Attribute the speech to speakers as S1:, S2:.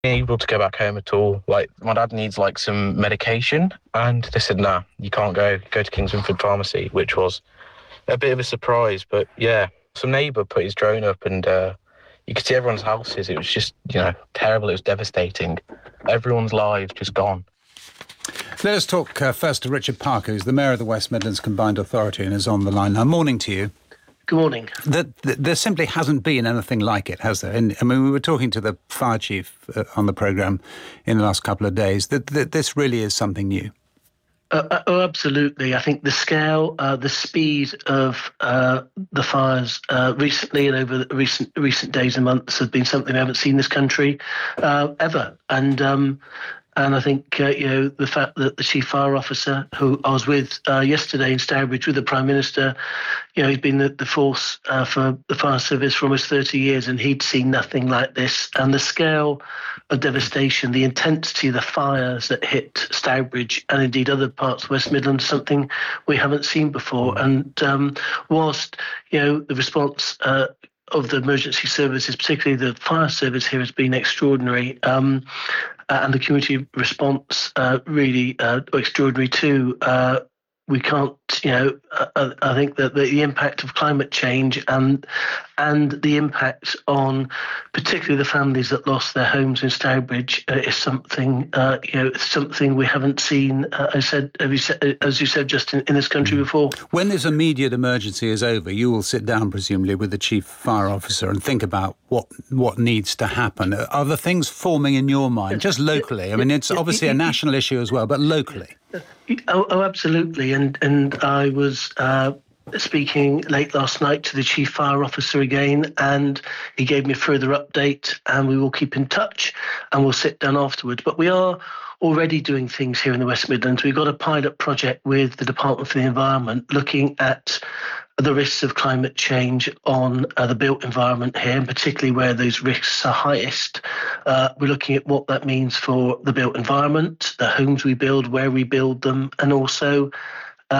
S1: able to go back home at all. Like, my dad needs like some medication, and they said, nah, you can't go to Kings Winford Pharmacy, which was a bit of a surprise. But yeah, some neighbour put his drone up, and you could see everyone's houses. It was just, terrible. It was devastating. Everyone's lives just gone.
S2: Let us talk first to Richard Parker, who's the Mayor of the West Midlands Combined Authority and is on the line now. Morning to you.
S3: Good morning.
S2: There simply hasn't been anything like it, has there? And, we were talking to the fire chief on the programme in the last couple of days. This really is something new.
S3: Absolutely. I think the scale, the speed of the fires recently and over the recent days and months has been something I haven't seen in this country ever. And I think, the fact that the Chief Fire Officer, who I was with yesterday in Stourbridge with the Prime Minister, he's been the force for the fire service for almost 30 years, and he'd seen nothing like this. And the scale of devastation, the intensity of the fires that hit Stourbridge and indeed other parts of West Midlands, something we haven't seen before. And whilst, the response of the emergency services, particularly the fire service here, has been extraordinary. And the community response really extraordinary too. We can't, I think that the impact of climate change and the impact on particularly the families that lost their homes in Stourbridge is something, something we haven't seen, as you said, just in this country before.
S2: When this immediate emergency is over, you will sit down, presumably, with the Chief Fire Officer and think about what needs to happen. Are there things forming in your mind, just locally? I mean, it's obviously a national issue as well, but locally.
S3: Oh, absolutely. And I was speaking late last night to the Chief Fire Officer again, and he gave me a further update, and we will keep in touch and we'll sit down afterwards. But we are already doing things here in the West Midlands. We've got a pilot project with the Department for the Environment looking at the risks of climate change on the built environment here, and particularly where those risks are highest. We're looking at what that means for the built environment, the homes we build, where we build them, and also